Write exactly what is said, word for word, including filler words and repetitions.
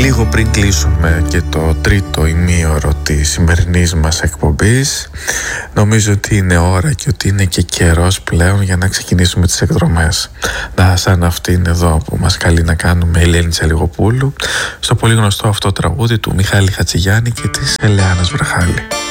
Λίγο πριν κλείσουμε και το τρίτο ημίωρο της σημερινής μας εκπομπής, νομίζω ότι είναι ώρα και ότι είναι και καιρός πλέον για να ξεκινήσουμε τις εκδρομές. Να, σαν αυτήν εδώ που μας καλεί να κάνουμε η Ελένη Τσαλιγοπούλου, στο πολύ γνωστό αυτό τραγούδι του Μιχάλη Χατζηγιάννη και της Ελεάνας Βραχάλη.